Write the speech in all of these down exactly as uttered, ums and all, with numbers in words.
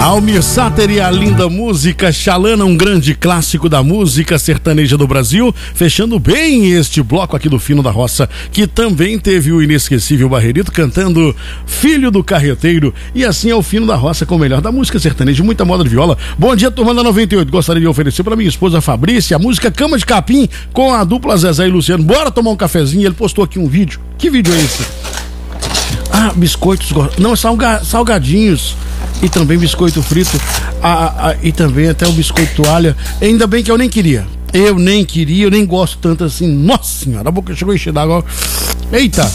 Almir Sater e a linda música Xalana, um grande clássico da música sertaneja do Brasil, fechando bem este bloco aqui do Fino da Roça, que também teve o inesquecível Barrerito cantando Filho do Carreteiro. E assim é o Fino da Roça com o melhor da música sertaneja, muita moda de viola. Bom dia, turma da noventa e oito. Gostaria de oferecer para minha esposa Fabrícia a música Cama de Capim com a dupla Zezé e Luciano. Bora tomar um cafezinho. Ele postou aqui um vídeo. Que vídeo é esse? Ah, biscoitos, não, salga, salgadinhos e também biscoito frito, ah, ah, e também até o biscoito toalha. Ainda bem que eu nem queria, eu nem queria, eu nem gosto tanto assim. Nossa senhora, a boca chegou a encher d'água. Eita!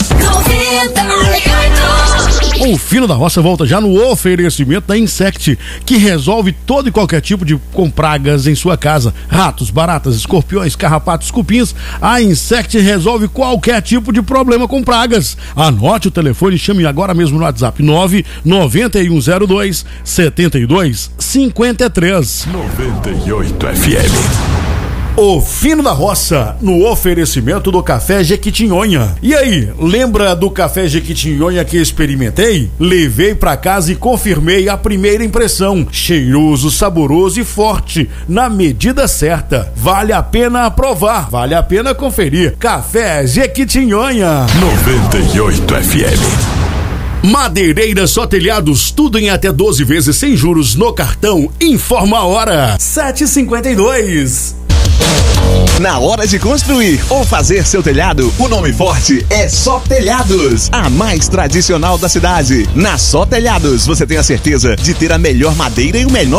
O Fino da Roça volta já no oferecimento da Insect, que resolve todo e qualquer tipo de com pragas em sua casa. Ratos, baratas, escorpiões, carrapatos, cupins. A Insect resolve qualquer tipo de problema com pragas. Anote o telefone e chame agora mesmo no WhatsApp nove nove um zero dois sete dois cinco três. noventa e oito F M. O Fino da Roça, no oferecimento do Café Jequitinhonha. E aí, lembra do Café Jequitinhonha que experimentei? Levei pra casa e confirmei a primeira impressão. Cheiroso, saboroso e forte, na medida certa. Vale a pena provar, vale a pena conferir. Café Jequitinhonha. noventa e oito F M. Madeireira Só Telhados, tudo em até doze vezes sem juros no cartão. Informa a hora, sete e cinquenta e dois. Na hora de construir ou fazer seu telhado, o nome forte é Só Telhados, a mais tradicional da cidade. Na Só Telhados, você tem a certeza de ter a melhor madeira e o menor